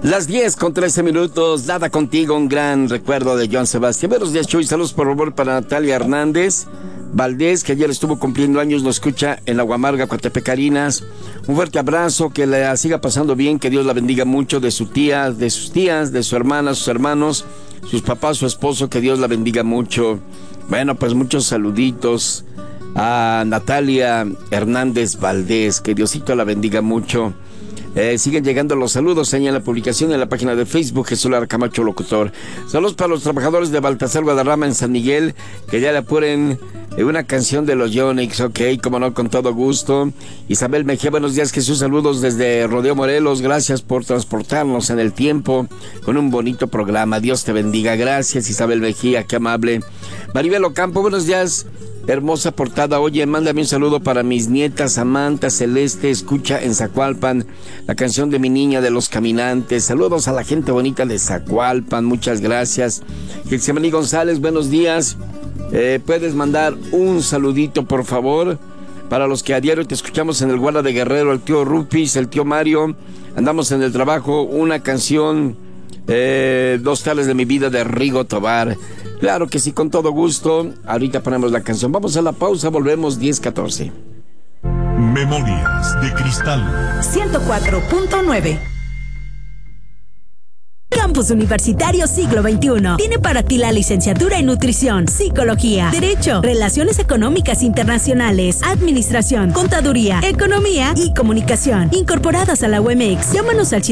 Las 10:13, nada contigo, un gran recuerdo de Joan Sebastián. Buenos días, Chuy, saludos por favor para Natalia Hernández Valdés, que ayer estuvo cumpliendo años, nos escucha en la Huamarga, Coatepecarinas. Un fuerte abrazo, que la siga pasando bien, que Dios la bendiga mucho, de sus tías, de su hermana, sus hermanos, sus papás, su esposo, que Dios la bendiga mucho. Bueno, pues muchos saluditos a Natalia Hernández Valdés, que Diosito la bendiga mucho. Siguen llegando los saludos en la publicación en la página de Facebook Jesús Lara Camacho Locutor. Saludos para los trabajadores de Baltasar Guadarrama en San Miguel, que ya le apuren una canción de los Yonix, ok, como no, con todo gusto. Isabel Mejía, buenos días, Jesús, saludos desde Rodeo Morelos, gracias por transportarnos en el tiempo con un bonito programa, Dios te bendiga. Gracias, Isabel Mejía, qué amable. Maribel Ocampo, buenos días, hermosa portada. Oye, mándame un saludo para mis nietas Samantha, Celeste, escucha en Zacualpan la canción de mi niña de los caminantes. Saludos a la gente bonita de Zacualpan, muchas gracias. Getsemaní González, buenos días. Puedes mandar un saludito, por favor, para los que a diario te escuchamos en el Guarda de Guerrero, el tío Rupis, el tío Mario. Andamos en el trabajo, una canción, Dos tales de mi vida, de Rigo Tobar. Claro que sí, con todo gusto. Ahorita ponemos la canción. Vamos a la pausa, volvemos 10:14. Memorias de Cristal 104.9. Campus Universitario Siglo XXI tiene para ti la licenciatura en Nutrición, Psicología, Derecho, Relaciones Económicas Internacionales, Administración, Contaduría, Economía y Comunicación, incorporadas a la UEMEX. Llámanos al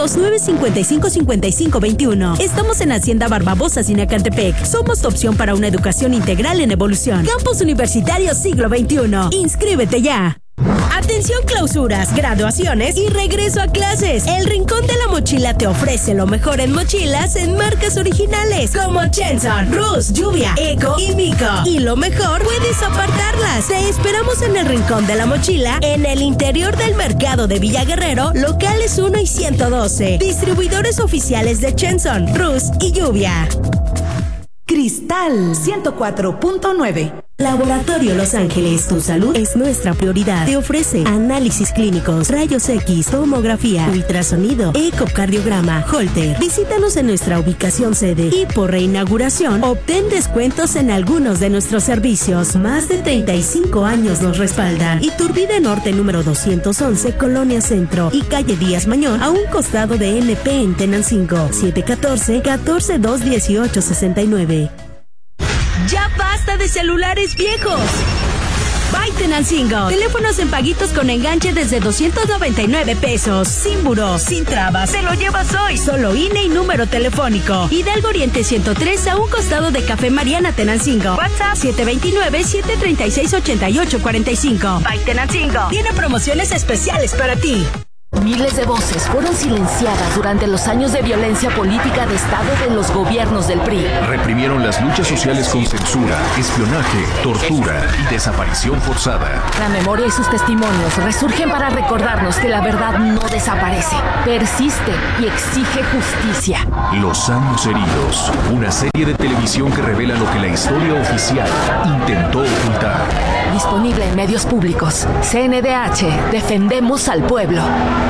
722-955-5521. Estamos en Hacienda Barbabosa, Sinacantepec. Somos tu opción para una educación integral en evolución. Campus Universitario Siglo XXI. Inscríbete ya. Atención, clausuras, graduaciones y regreso a clases. El Rincón de la Mochila te ofrece lo mejor en mochilas en marcas originales como Chenson, Rus, Lluvia, Eco y Mico. Y lo mejor, puedes apartarlas. Te esperamos en el Rincón de la Mochila, en el interior del mercado de Villa Guerrero, locales 1 y 112. Distribuidores oficiales de Chenson, Rus y Lluvia. Cristal 104.9. Laboratorio Los Ángeles, tu salud es nuestra prioridad. Te ofrece análisis clínicos, rayos X, tomografía, ultrasonido, ecocardiograma, Holter. Visítanos en nuestra ubicación sede y por reinauguración obtén descuentos en algunos de nuestros servicios. Más de 35 años nos respaldan. Iturbide Norte número 211, Colonia Centro y calle Díaz Mañón, a un costado de NP en Tenancingo. 714-142-1869. ¡Ya basta de celulares viejos! By Tenancingo. Teléfonos en paguitos con enganche desde 299 pesos. Sin buró, sin trabas. Te lo llevas hoy. Solo INE y número telefónico. Hidalgo Oriente 103, a un costado de Café Mariana, Tenancingo. WhatsApp 729-736-8845. By Tenancingo. Tiene promociones especiales para ti. Miles de voces fueron silenciadas durante los años de violencia política de Estado de los gobiernos del PRI. Reprimieron las luchas sociales con censura, espionaje, tortura y desaparición forzada. La memoria y sus testimonios resurgen para recordarnos que la verdad no desaparece, persiste y exige justicia. Los años heridos, una serie de televisión que revela lo que la historia oficial intentó ocultar. Disponible en medios públicos. CNDH, defendemos al pueblo.